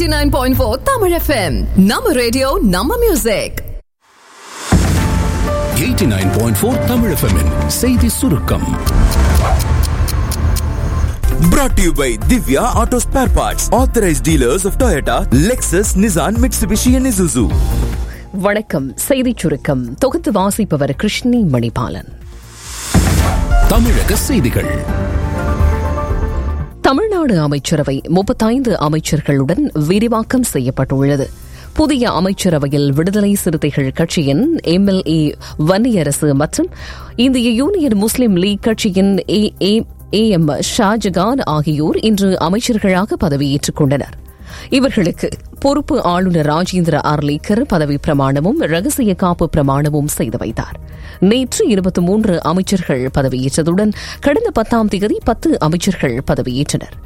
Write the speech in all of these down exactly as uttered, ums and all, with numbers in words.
eighty-nine point four Tamil F M. Nama radio, Nama music. eighty-nine point four Tamil F M in செய்தி சுருக்கம். Brought to you by Divya Auto Spare Parts, authorized dealers of Toyota, Lexus, Nissan, Mitsubishi and Isuzu. வணக்கம். செய்திச் சுருக்கம் தொகுத்து வாசிப்பவர் கிருஷ்ணி மணிபாலன். தமிழக செய்திகள். தமிழ்நாடு அமைச்சரவை முப்பத்தைந்து அமைச்சர்களுடன் விரிவாக்கம் செய்யப்பட்டுள்ளது. புதிய அமைச்சரவையில் விடுதலை சிறுத்தைகள் கட்சியின் எம் எல் ஏ வன்னியரசு மற்றும் இந்திய யூனியன் முஸ்லீம் லீக் கட்சியின் ஏ எம் ஷாஜகான் ஆகியோர் இன்று அமைச்சர்களாக பதவியேற்றுக் கொண்டனர். இவர்களுக்கு பொறுப்பு ஆளுநர் ராஜேந்திர ஆர்லேக்கர் பதவி பிரமாணமும் ரகசிய காப்பு பிரமாணமும் செய்து வைத்தார். நேற்று இருபத்தி மூன்று அமைச்சர்கள் பதவியேற்றதுடன் கடந்த பத்தாம் தேதி பத்து அமைச்சர்கள் பதவியேற்றனர்.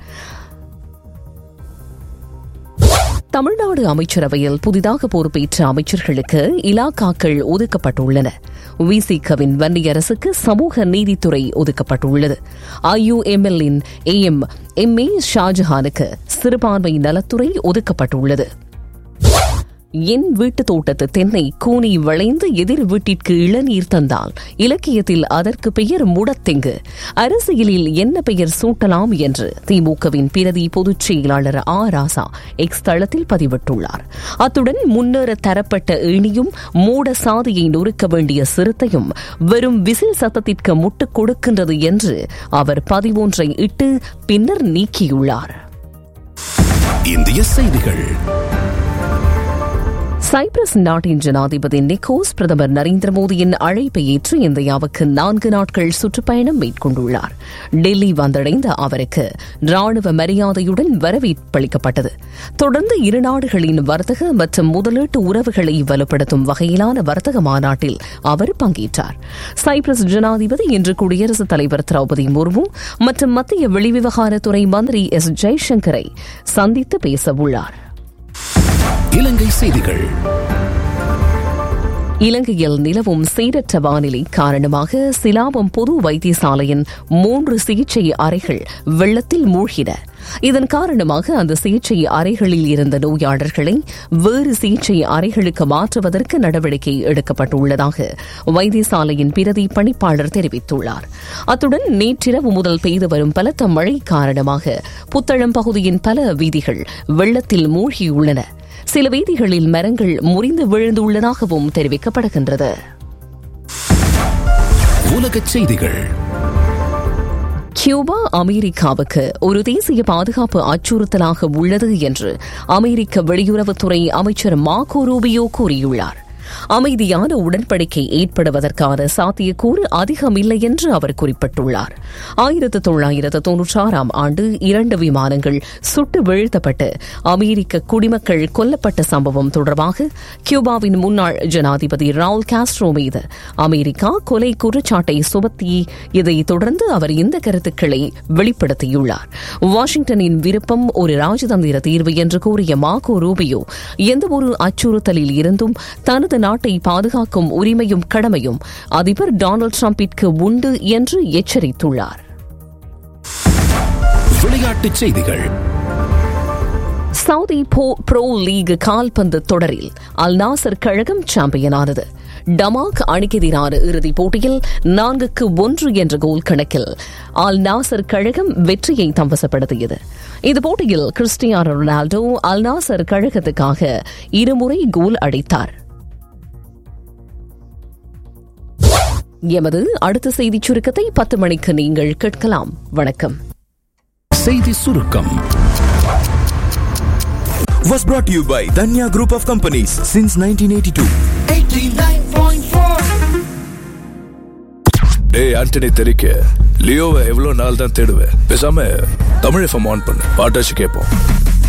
தமிழ்நாடு அமைச்சரவையில் புதிதாக பொறுப்பேற்ற அமைச்சர்களுக்கு இலாக்காக்கள் ஒதுக்கப்பட்டுள்ளன. விசிகவின் வன்னியரசுக்கு சமூக நீதித்துறை ஒதுக்கப்பட்டுள்ளது. ஐயுஎம்எல்லின் ஏ எம் எம் ஏ ஷாஜஹானுக்கு சிறுபான்மை நலத்துறை ஒதுக்கப்பட்டுள்ளது. என் வீட்டு தோட்டத்து தென்னை கூனி விளைந்து எதிர் வீட்டிற்கு இளநீர் தந்தால் இலக்கியத்தில் அதற்கு பெயர் முடத்தெங்கு, அரசியலில் என்ன பெயர் சூட்டலாம் என்று திமுகவின் பிரதி பொதுச் செயலாளர் ஆ ராசா எக்ஸ் தளத்தில் பதிவிட்டுள்ளார். அத்துடன் முன்னேற தரப்பட்ட ஏணியும் மூட சாதியை நொறுக்க வேண்டிய சிறுத்தையும் வெறும் விசில் சத்தத்திற்கு முட்டுக் கொடுக்கின்றது என்று அவர் பதிவொன்றை இட்டு பின்னர் நீக்கியுள்ளார். இந்திய செய்திகள். சைப்ரஸ் நாட்டின் ஜனாதிபதி நிக்கோஸ் பிரதமர் நரேந்திர மோடியின் அழைப்பை ஏற்று இந்தியாவுக்கு நான்கு நாட்கள் சுற்றுப்பயணம் மேற்கொண்டுள்ளார். டெல்லி வந்தடைந்த அவருக்கு ராணுவ மரியாதையுடன் வரவேற்பளிக்கப்பட்டது. தொடர்ந்து இரு நாடுகளின் வர்த்தக மற்றும் முதலீட்டு உறவுகளை வலுப்படுத்தும் வகையிலான வர்த்தக மாநாட்டில் அவர் பங்கேற்றார். சைப்ரஸ் ஜனாதிபதி இன்று குடியரசுத் தலைவர் திரௌபதி முர்மு மற்றும் மத்திய வெளிவிவகாரத்துறை மந்திரி எஸ் ஜெய்சங்கரை சந்தித்து பேசவுள்ளார். இலங்கை செய்திகள். இலங்கையில் நிலவும் சீரற்ற வானிலை காரணமாக சிலாபம் பொது வைத்தியசாலையின் மூன்று சிகிச்சை அறைகள் வெள்ளத்தில் மூழ்கின. இதன் காரணமாக அந்த சிகிச்சை அறைகளில் இருந்த நோயாளர்களை வேறு சிகிச்சை அறைகளுக்கு மாற்றுவதற்கு நடவடிக்கை எடுக்கப்பட்டுள்ளதாக வைத்தியசாலையின் பிரதி பணிப்பாளர் தெரிவித்துள்ளார். அத்துடன் நேற்றிரவு முதல் பெய்து வரும் பலத்த மழை காரணமாக புத்தளம் பகுதியின் பல வீதிகள் வெள்ளத்தில் மூழ்கியுள்ளன. சில வீதிகளில் மரங்கள் முறிந்து விழுந்துள்ளதாகவும் தெரிவிக்கப்படுகின்றது. உலகச் செய்திகள். கியூபா அமெரிக்காவுக்கு ஒரு தேசிய பாதுகாப்பு அச்சுறுத்தலாக உள்ளது என்று அமெரிக்க வெளியுறவுத்துறை அமைச்சர் மார்கோ ரூபியோ கூறியுள்ளார். அமைதியான உடன்படிக்கை ஏற்படுவதற்கான சாத்தியக்கூறு அதிகமில்லை என்று அவர் குறிப்பிட்டுள்ளார். ஆயிரத்து தொள்ளாயிரத்து தொன்னூற்றி ஆறாம் ஆண்டு இரண்டு விமானங்கள் சுட்டு வீழ்த்தப்பட்டு அமெரிக்க குடிமக்கள் கொல்லப்பட்ட சம்பவம் தொடர்பாக கியூபாவின் முன்னாள் ஜனாதிபதி ரவுல் காஸ்ட்ரோ மீது அமெரிக்கா கொலை குற்றச்சாட்டை சுமத்தி இதைத் தொடர்ந்து அவர் இந்த கருத்துக்களை வெளிப்படுத்தியுள்ளார். வாஷிங்டனின் விருப்பம் ஒரு ராஜதந்திர தீர்வு என்று கூறிய மார்கோ ரூபியோ எந்தவொரு அச்சுறுத்தலில் இருந்தும் தனது நாட்டை பாதுகாக்கும் உரிமையும் கடமையும் அதிபர் டொனால்டு டிரம்பிற்கு உண்டு என்று எச்சரித்துள்ளார். விளையாட்டுச் செய்திகள். சவுதி ப்ரோ லீக் கால்பந்து தொடரில் அல் நாசர் கழகம் சாம்பியனானது. டமாக் அணிக்கு எதிரான இறுதிப் போட்டியில் நான்குக்கு ஒன்று என்ற கோல் கணக்கில் அல் நாசர் கழகம் வெற்றியை தம்வசப்படுத்தியது. இந்த போட்டியில் கிறிஸ்டியானோ ரொனால்டோ அல் நாசர் கழகத்துக்காக இருமுறை கோல் அடித்தார். எமது அடுத்த செய்திச் சுருக்கத்தை பத்து மணிக்கு நீங்கள் கேட்கலாம். வணக்கம். செய்தி சுருக்கம் Was brought to you by Danya Group of Companies since nineteen eighty-two. eighty-nine point four. டேய் ஆண்டனி தெரிக்க லியோவை எவ்வளவு நாள் தான் தேடுவேன். பேசாம தமிழ் எஃப்எம் ஆன் பண்ணு, பாட்டாச்சு கேட்போம்.